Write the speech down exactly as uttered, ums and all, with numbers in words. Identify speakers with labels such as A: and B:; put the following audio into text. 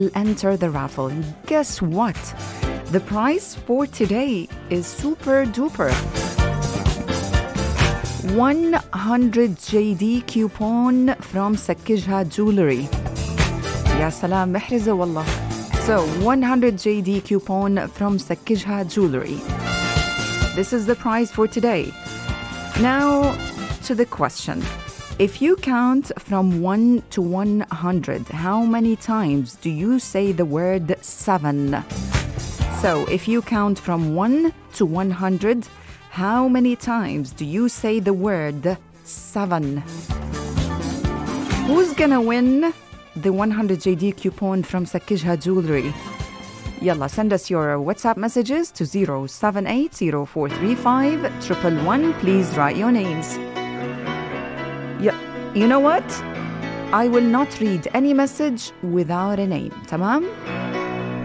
A: enter the raffle. Guess what? The prize for today is super duper. one hundred J D coupon from Sakijha Jewelry. Ya salam, محرزة والله. So, one hundred J D coupon from Sakijha Jewelry. This is the prize for today. Now, to the question. If you count from one to one hundred, how many times do you say the word seven? So, if you count from one to one hundred, how many times do you say the word seven? Who's gonna win the one hundred J D coupon from Sakijha Jewelry? Yalla, send us your WhatsApp messages to zero seven eight zero four three five one one one. Please write your names. Yeah, you know what? I will not read any message without a name. Tamam?